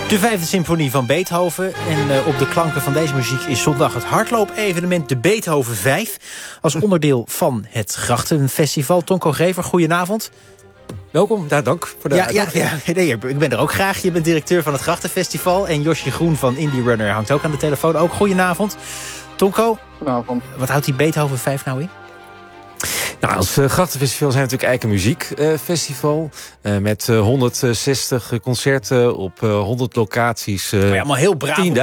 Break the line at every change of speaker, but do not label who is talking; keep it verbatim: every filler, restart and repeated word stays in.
De vijfde symfonie van Beethoven. En uh, op de klanken van deze muziek is zondag het hardloop-evenement de Beethoven vijf. Als onderdeel van het Grachtenfestival. Tonko Grever, goedenavond.
Welkom, ja, dank voor de
ja, ja, ja, nee, ik ben er ook graag. Je bent directeur van het Grachtenfestival. En Josje Groen van Indie Runner hangt ook aan de telefoon. Ook goedenavond. Tonko,
Goedenavond.
Wat houdt die Beethoven vijf nou in?
Nou, als uh, Grachtenfestival zijn we natuurlijk eigenlijk een muziekfestival. Uh, uh, met uh, honderdzestig concerten op uh, honderd locaties. Uh,
maar ja, allemaal heel braaf.